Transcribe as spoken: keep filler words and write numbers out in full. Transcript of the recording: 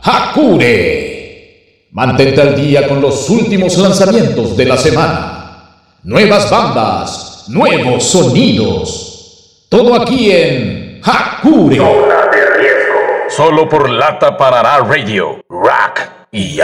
Hakure. Mantente al día con los últimos lanzamientos de la semana. Nuevas bandas, nuevos sonidos. Todo aquí en Hakure. Zona de riesgo. Solo por Lata Paraná Radio. Rock y